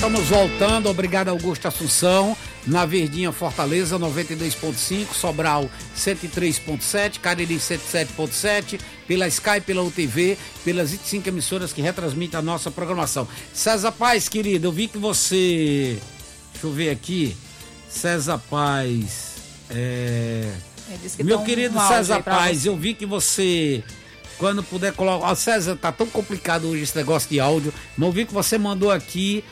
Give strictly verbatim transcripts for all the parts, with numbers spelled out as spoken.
estamos voltando. Obrigado, Augusto Assunção. Na Verdinha, Fortaleza, noventa e dois ponto cinco, Sobral, cento e três ponto sete, Cariri, cento e sete ponto sete, pela Sky, pela U T V, pelas vinte e cinco emissoras que retransmitem a nossa programação. César Paz, querido, eu vi que você... Deixa eu ver aqui. César Paz... É... Meu querido César Paz, eu vi que você... Quando puder colocar... Ó, César, tá tão complicado hoje esse negócio de áudio, mas eu vi que você mandou aqui...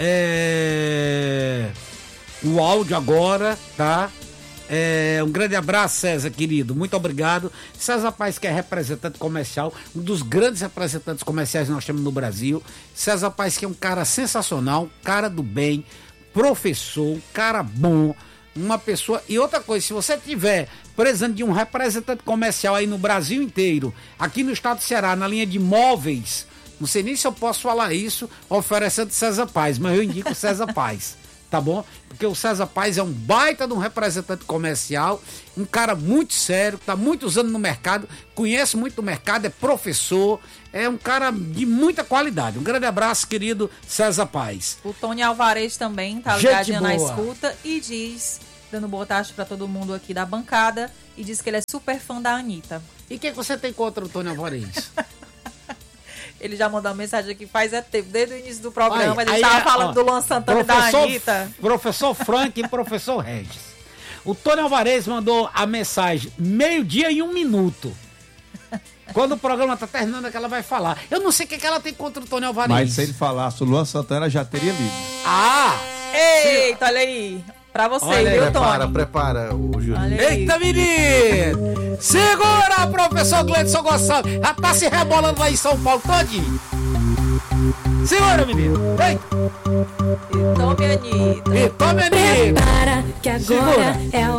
É... o áudio agora, tá? É, um grande abraço, César, querido, muito obrigado. César Paz, que é representante comercial, um dos grandes representantes comerciais que nós temos no Brasil. César Paz, que é um cara sensacional, cara do bem, professor, cara bom, uma pessoa... E outra coisa, se você tiver precisando de um representante comercial aí no Brasil inteiro, aqui no estado do Ceará, na linha de móveis, não sei nem se eu posso falar isso oferecendo César Paz, mas eu indico César Paz. Tá bom? Porque o César Paz é um baita de um representante comercial, um cara muito sério, que tá muitos anos no mercado, conhece muito o mercado, é professor, é um cara de muita qualidade. Um grande abraço, querido César Paz. O Tony Alvarez também tá ligadinho na escuta e diz, dando boa tarde pra todo mundo aqui da bancada, e diz que ele é super fã da Anitta. E o que, que você tem contra o Tony Alvarez? Ele já mandou uma mensagem aqui faz é tempo, desde o início do programa. Aí, ele aí, estava é, falando ó, do Luan Santana e da Anitta. Professor Frank e professor Regis. O Tony Alvarez mandou a mensagem meio-dia e um minuto. Quando o programa tá terminando, é que ela vai falar. Eu não sei o que, que ela tem contra o Tony Alvarez. Mas se ele falasse o Luan Santana, já teria lido. Ah! Eita, olha aí. Pra você, olha viu, aí, Tony? Prepara, prepara o Júlio. Eita, menino! Segura, professor Gleidson Gonçalves. Já tá se rebolando lá em São Paulo todinho. Segura, menino. Ei. E tome, Anitta. E tome, Anitta. Prepara que agora Segura. é